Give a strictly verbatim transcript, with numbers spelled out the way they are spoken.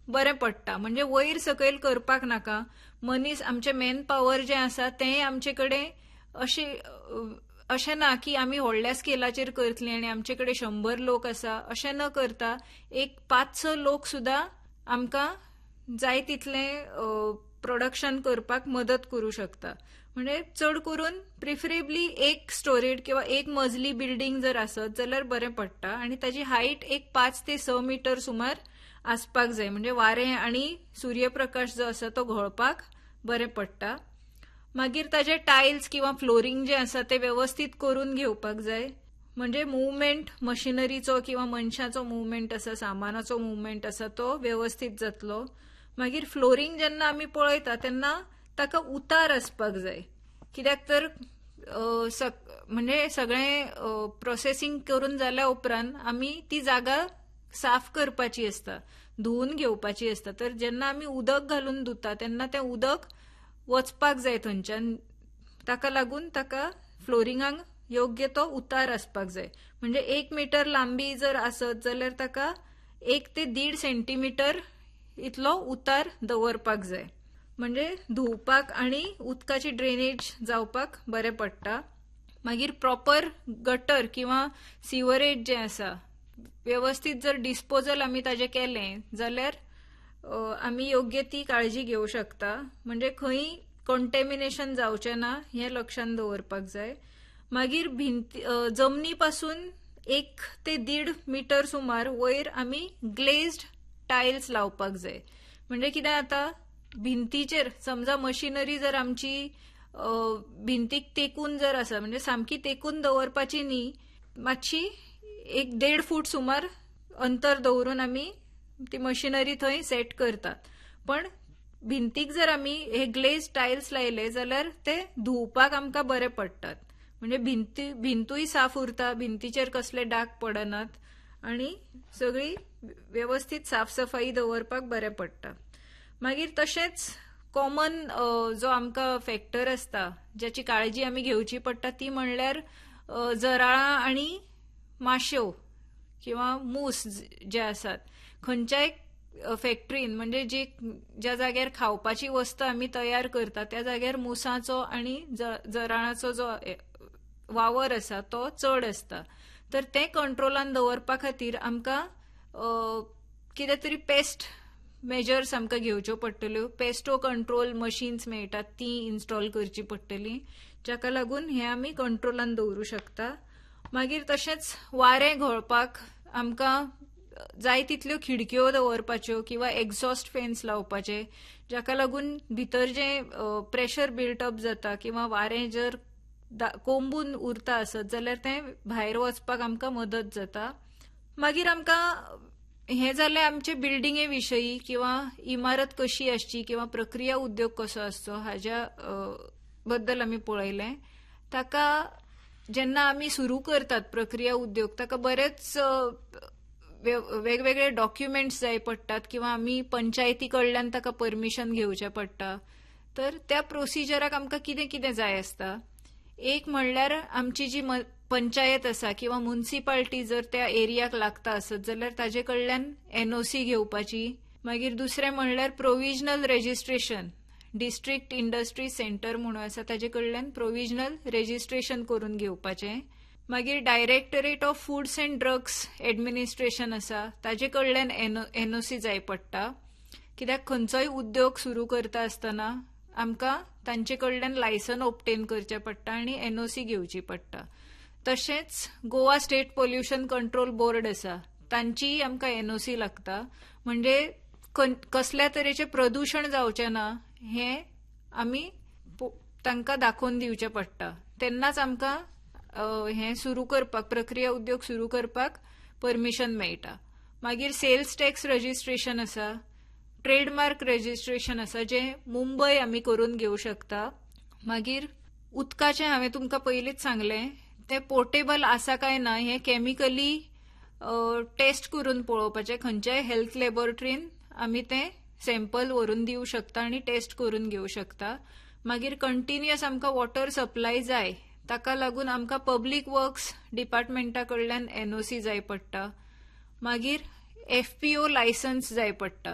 बरें पडटा. म्हणजे वयर सकयल करपाक नाका. मनीस आमचे मेन पॉवर जे आसा तें आमचे कडेन अशें अशें ना की आमी व्हडल्या स्केलाचेर करतली आनी आमचे कडेन शंबर लोक आसा अशें न करता एक पांच स लोक सुद्दां आमकां जाय तितलें प्रोडक्शन करपाक मदत करूं शकता. म्हणजे चड करून प्रिफरेबली एक स्टोरेड किंवा एक मजली बिल्डींग जर आसत जाल्यार बरें पडटा आनी ताची हायट एक पांच ते स मिटर सुमार आसपाक जाय. म्हणजे वारें आनी सूर्यप्रकाश जो आसा तो घोळपाक बरें पडटा. मागीर ताजे टायल्स किंवा फ्लोरिंग जे आसा ते व्यवस्थीत करून घेवपाक जाय. म्हणजे मुवमेंट मशिनरीचो किंवा मनशाचो मुवमेंट आसा, सामानाचो मुवमेंट आसा तो व्यवस्थीत जातलो. मागीर फ्लोरिंग जेन्ना आमी पळयता तेन्ना ताका उतार आसपाक जाय. कित्याक तर म्हणजे सगळें प्रोसेसिंग करून जाल्या उपरांत आमी ती जागा साफ करपाची आसता, धुवन घेवपाची आसता. तर जेन्ना आमी उदक घालून धुता तेन्ना तें उदक वचपाक जाय थंयच्यान. ताका लागून ताका फ्लोरिंगाक योग्य तो उतार आसपाक जाय. म्हणजे एक मिटर लांबी जर आसत जाल्यार ताका एक ते दीड सेंटीमीटर इतलो उतार दवरपाक जाय. म्हणजे धुवपाक आनी उदकाची ड्रेनेज जावपाक बरें पडटा. मागीर प्रॉपर गटर किंवा सिवरेज जे आसा व्यवस्थीत जर डिस्पोजल आमी ताजें केलें जाल्यार आमी योग्य ती काळजी घेवं शकता. म्हणजे खंय कंटेमिनेशन जावचें ना हें लक्षांत दवरपाक जाय. मागीर भिंती जमनी पासून एक ते दीड मिटर सुमार वयर आमी ग्लेज्ड टायल्स लावपाक जाय. म्हणजे कितें जाता भिंतीचेर समजा मशिनरी जर आमची भिंतीक तेकून जर आसा म्हणजे सामकी तेकून दवरपाची न्ही, मातशी एक देड फूट सुमार अंतर दवरून आमी ती मशिनरी थंय सेट करतात. पण भिंतीक जर आमी हे ग्लेज टायल्स लायले जाल्यार ते धुवपाक आमकां बरें पडटात. म्हणजे भिंती भिंतूय साफ उरता, भिंतीचेर कसले डाग पडनात आनी सगळी व्यवस्थीत साफसफाई दवरपाक बरें पडटा. मागीर तशेंच कॉमन जो आमकां फॅक्टर आसता ज्याची काळजी आमी घेवची पडटा ती म्हणल्यार जराळां आनी माश्यो किंवा मूस जे आसात. खंयच्याय फॅक्टरीन म्हणजे जी ज्या जाग्यार खावपाची वस्त आमी तयार करता त्या जाग्यार मुसाचो आनी जराळांचो जो वावर आसा तो चड आसता. तर तें कंट्रोलान दवरपा खातीर आमकां कितें तरी पेस्ट मेजर्स आमकां घेवच्यो पडटल्यो. पेस्टो कंट्रोल मशीन्स मेळटात ती इन्स्टॉल करची पडटली जाका लागून हें आमी कंट्रोलान दवरूं शकता. मागीर तशेंच वारें घोळपाक आमकां जाय तितल्यो खिडक्यो दवरपाच्यो किंवा एक्झॉस्ट फॅन्स लावपाचे जाका लागून भितर जें प्रेशर बिल्टअप जाता किंवा वारें जर कोंबून उरता आसत जाल्यार तें भायर वचपाक आमकां मदत जाता. मागीर आमकां हें जालें आमचे बिल्डिंगे विशयी किंवा इमारत कशी आसची किंवा प्रक्रिया उद्योग कसो आसचो हाज्या बद्दल आमी पळयलें. ताका जेन्ना आमी सुरू करतात प्रक्रिया उद्योग ताका बरेच वेगवेगळे डॉक्युमेंट्स जाय पडटात किंवा आमी पंचायती कडल्यान ताका परमिशन घेवचें पडटा. तर त्या प्रोसिजराक आमकां कितें कितें जाय आसता. एक म्हणल्यार आमची जी पंचायत आसा किंवा म्युनिसिपालिटी जर त्या एरियाक लागता आसत जाल्यार ताजे कडल्यान एनओसी घेवपाची. मागीर दुसरें म्हणल्यार provisional registration, district industry centre म्हणून आसा ताजे कडल्यान प्रोविजनल रेजिस्ट्रेशन करून घेवपाचें. मागीर directorate of foods and drugs administration आसा ताजे कडल्यान एनओसी जाय पडटा. कित्याक खंयचोय उद्योग सुरू करता आसतना आमकां तांचे कडल्यान लायसन ऑब्टेन करचें पडटा आनी एनओसी घेवची पडटा. तशेंच Goa state pollution control board आसा तांची आमकां एनओसी लागता. म्हणजे कसल्या तरेचें प्रदूशण जावचें ना हें आमी तांकां दाखोवन दिवचें पडटा. तेन्नाच आमकां हें सुरू करपाक प्रक्रिया उद्योग सुरू करपाक परमिशन मेळटा. मागीर सेल्स टॅक्स रजिस्ट्रेशन आसा, ट्रेडमार्क रजिस्ट्रेशन आसा जें मुंबय आमी करून घेवं शकता. मागीर उदकाचें हांवें तुमकां पयलींच सांगलें तें पोर्टेबल आसा काय ना हें कॅमिकली टेस्ट करून पळोवपाचें. खंयच्याय हेल्थ लॅबोरेटरीन आमी तें सॅम्पल व्हरून दिवं शकता आनी टेस्ट करून घेवं शकता. मागीर कंटिन्युअस आमकां वॉटर सप्लाय जाय ताका लागून आमकां पब्लीक वर्क्स डिपार्टमेंटा कडल्यान एनओसी जाय पडटा. मागीर एफपीओ लायसन्स जाय पडटा.